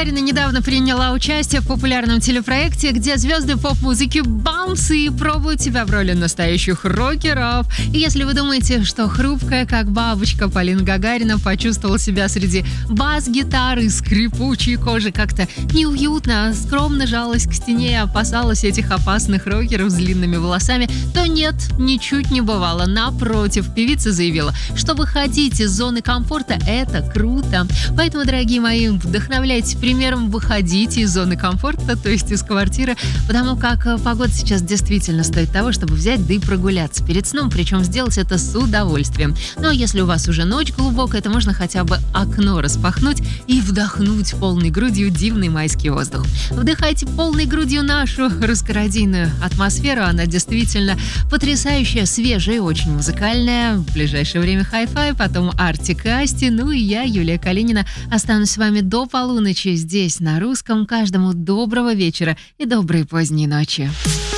Гагарина недавно приняла участие в популярном телепроекте, где звезды поп-музыки баунсы и пробуют себя в роли настоящих рокеров. И если вы думаете, что хрупкая, как бабочка, Полина Гагарина почувствовала себя среди бас-гитары, скрипучей кожи как-то неуютно, скромно жалась к стене и опасалась этих опасных рокеров с длинными волосами, то нет, ничуть не бывало. Напротив, певица заявила, что выходить из зоны комфорта – это круто. Поэтому, дорогие мои, вдохновляйтесь примером, выходите из зоны комфорта, то есть из квартиры, потому как погода сейчас действительно стоит того, чтобы взять да и прогуляться перед сном, причем сделать это с удовольствием. Ну а если у вас уже ночь глубокая, то можно хотя бы окно распахнуть и вдохнуть полной грудью дивный майский воздух. Вдыхайте полной грудью нашу русскородийную атмосферу, она действительно потрясающая, свежая и очень музыкальная. В ближайшее время Hi-Fi, потом Артик и Асти, ну и я, Юлия Калинина, останусь с вами до полуночи здесь, на русском. Каждому доброго вечера и доброй поздней ночи.